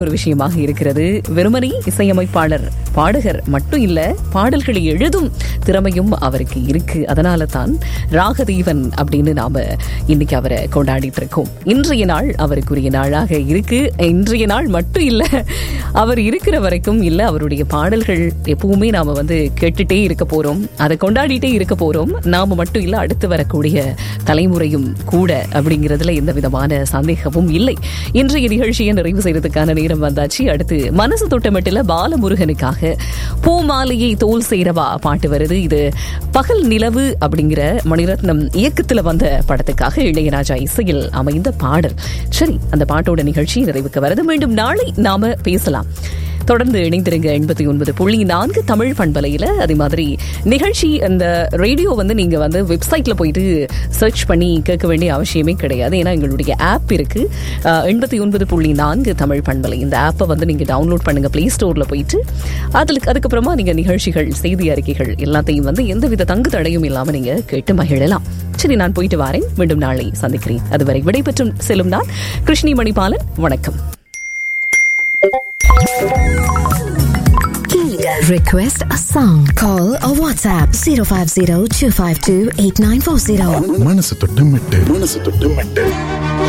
ஒரு விஷயமாக இருக்கிறது. வெறுமனே இசையமைப்பாளர் பாடகர் மட்டும் இல்ல, பாடல்களை எழுதும் திறமையும் அவருக்கு இருக்கு. அதனால தான் ராகதேவன் அப்படின்னு நாம இன்னைக்கு அவரை கொண்டாடிட்டு இருக்கோம். இன்றைய நாள் அவருக்குரிய நாளாக இருக்கு. இன்றைய நாள் மட்டும் இல்ல, அவர் இருக்கிற வரைக்கும் இல்ல, அவருடைய பாடல்கள் எப்பவுமே நாம கேட்டுட்டே இருக்க போறோம், அதை கொண்டாடிட்டே இருக்க போறோம். நாம மட்டும் இல்ல, அடுத்து வரக்கூடிய தலைமுறையும் கூட, அப்படிங்கிறதுல எந்த விதமான சந்தேகமும் இல்லை. இன்றைய நிகழ்ச்சியை நிறைவு செய்யறதுக்கான நேரம் வந்தாச்சு. அடுத்து மனசு தொட்டமட்டில பாலமுருகனுக்காக பூமாலையை தோல் சேரவா பாட்டு வருது. இது பகல் நிலவு அப்படிங்கிற மணிரத்னம் இயக்கத்துல வந்த படத்துக்காக இளையராஜா இசையில் அமைந்த பாடல். சரி, அந்த பாட்டோட நிகழ்ச்சி நிறைவுக்கு வருது. மீண்டும் நாளை நாம பேசலாம். தொடர்ந்து இணைந்திருங்க 89.4 தமிழ் பண்பலையில. அதே மாதிரி நிகழ்ச்சி அந்த ரேடியோ நீங்க வெப்சைட்ல போயிட்டு சர்ச் பண்ணி கேட்க வேண்டிய அவசியமே கிடையாது. ஏன்னா எங்களுடைய ஆப் இருக்கு, 89.4 தமிழ் பண்பலை. இந்த ஆப்பை நீங்க டவுன்லோட் பண்ணுங்க பிளே ஸ்டோர்ல போயிட்டு. அதுக்கப்புறமா நீங்க நிகழ்ச்சிகள், செய்தி அறிக்கைகள் எல்லாத்தையும் எந்தவித தங்கு தடையும் இல்லாம நீங்க கேட்டு மகிழலாம். சரி, நான் போயிட்டு வரேன். மீண்டும் நாளை சந்திக்கிறேன். அதுவரை விடைபெற்றும் செல்லும் நான் கிருஷ்ணி மணிபாலன். வணக்கம். Request a song. Call or WhatsApp 050-252-8940. மனசு தொட்டு மெட்டு